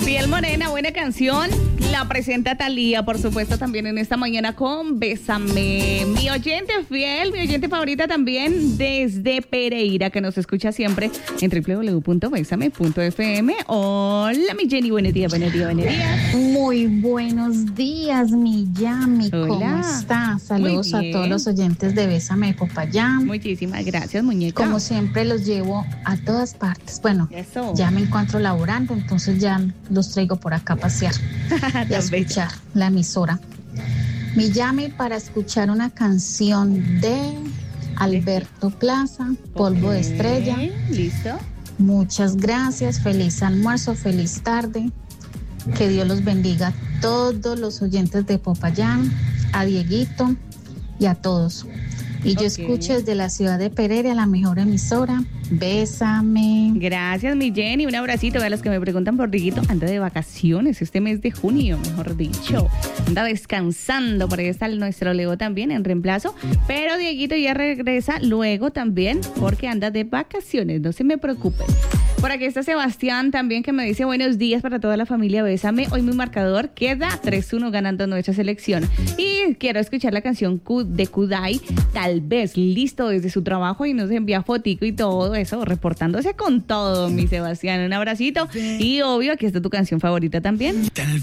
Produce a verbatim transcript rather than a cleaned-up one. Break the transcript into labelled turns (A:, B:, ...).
A: Fiel Morena, buena canción. La presenta Thalía, por supuesto, también en esta mañana con Bésame. Mi oyente fiel, mi oyente favorita también desde Pereira, que nos escucha siempre en doble u doble u doble u punto besame punto efe eme. Hola, mi Jenny, buenos días, buenos días, buenos días.
B: Muy buenos días, mi Yami. ¿Cómo está? Saludos a todos los oyentes de Bésame de Popayán.
A: Muchísimas gracias, muñeca.
B: Como siempre, los llevo a todas partes. Bueno,
A: Eso.
B: Ya me encuentro laborando, entonces ya los traigo por acá a pasear y a escuchar la emisora. Me llame para escuchar una canción de Alberto Plaza, Polvo
A: Okay.
B: de Estrella.
A: Listo.
B: Muchas gracias, feliz almuerzo, feliz tarde. Que Dios los bendiga a todos los oyentes de Popayán, a Dieguito y a todos. Y yo
A: Okay.
B: escucho desde la ciudad de Pereira, la mejor emisora. Bésame.
A: Gracias, mi Jenny. Un abracito. A los que me preguntan por Dieguito, anda de vacaciones este mes de junio, mejor dicho. Anda descansando. Por ahí está nuestro Leo también en reemplazo. Pero Dieguito ya regresa luego también porque anda de vacaciones. No se me preocupen. Por aquí está Sebastián también, que me dice buenos días para toda la familia Bésame. Hoy mi marcador queda tres uno ganando nuestra selección. Y quiero escuchar la canción de Kudai, tal vez, listo desde su trabajo, y nos envía fotico y todo eso, reportándose con todo, mi Sebastián. Un abracito. Y obvio, aquí está tu canción favorita también.